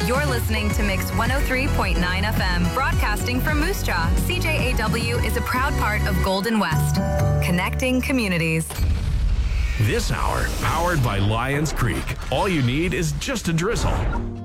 You're listening to Mix 103.9 FM, broadcasting from Moose Jaw. CJAW is a proud part of Golden West, connecting communities. This hour, powered by Lions Creek. All you need is just a drizzle.